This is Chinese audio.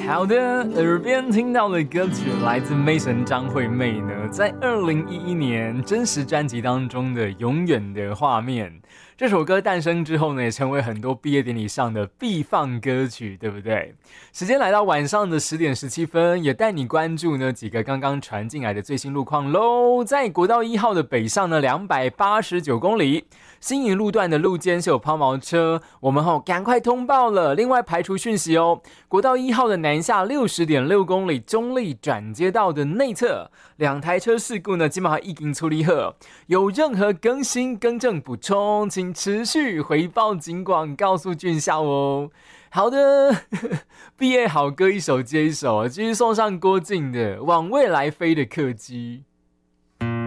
好的，耳边听到的歌曲来自妹神张惠妹呢，在2011年真实专辑当中的《永远的画面》。这首歌诞生之后呢，也成为很多毕业典礼上的必放歌曲，对不对？时间来到晚上的10点17分，也带你关注呢几个刚刚传进来的最新路况喽。在国道1号的北上呢289公里，新营路段的路肩是有抛锚车，我们赶快通报了。另外排除讯息哦，国道1号的南下60.6公里中立转接道的内侧，2台车事故呢，基本上已经处理好。有任何更新、更正、补充，请持续回报警广，告诉俊孝哦。好的，毕业好歌一首接一首，继续送上郭靖的《往未来飞的客机》。